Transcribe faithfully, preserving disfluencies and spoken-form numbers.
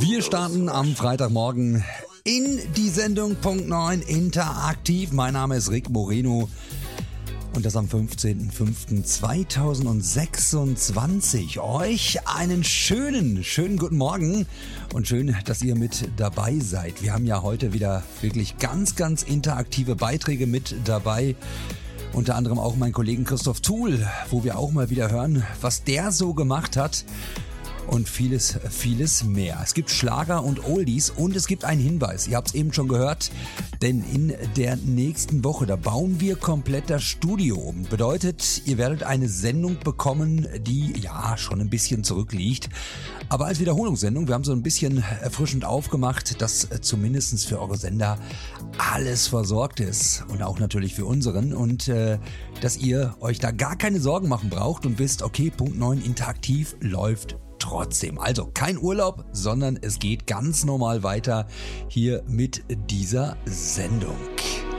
Wir starten am Freitagmorgen in die Sendung Punkt neun interaktiv. Mein Name ist Rick Moreno und das am fünfzehnten fünften zweitausendsechsundzwanzig. Euch einen schönen, schönen guten Morgen und schön, dass ihr mit dabei seid. Wir haben ja heute wieder wirklich ganz, ganz interaktive Beiträge mit dabei. Unter anderem auch meinen Kollegen Christoph Thuhl, wo wir auch mal wieder hören, was der so gemacht hat. Und vieles, vieles mehr. Es gibt Schlager und Oldies und es gibt einen Hinweis. Ihr habt es eben schon gehört, denn in der nächsten Woche, da bauen wir komplett das Studio um. Bedeutet, ihr werdet eine Sendung bekommen, die ja schon ein bisschen zurückliegt. Aber als Wiederholungssendung, wir haben so ein bisschen erfrischend aufgemacht, dass zumindest für eure Sender alles versorgt ist. Und auch natürlich für unseren. Und äh, dass ihr euch da gar keine Sorgen machen braucht und wisst, okay, Punkt neun interaktiv läuft trotzdem. Also kein Urlaub, sondern es geht ganz normal weiter hier mit dieser Sendung.